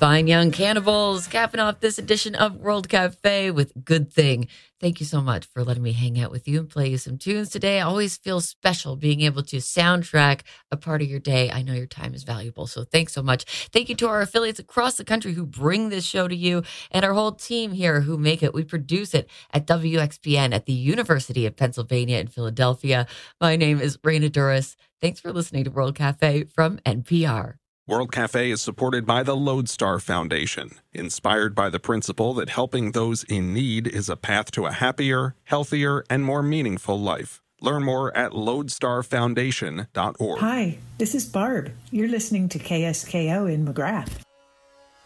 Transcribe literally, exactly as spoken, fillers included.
Fine Young Cannibals, capping off this edition of World Cafe with Good Thing. Thank you so much for letting me hang out with you and play you some tunes today. I always feel special being able to soundtrack a part of your day. I know your time is valuable, so thanks so much. Thank you to our affiliates across the country who bring this show to you and our whole team here who make it. We produce it at W X P N at the University of Pennsylvania in Philadelphia. My name is Raina Douris. Thanks for listening to World Cafe from N P R. World Cafe is supported by the Lodestar Foundation, inspired by the principle that helping those in need is a path to a happier, healthier, and more meaningful life. Learn more at lodestar foundation dot org. Hi, this is Barb. You're listening to K S K O in McGrath.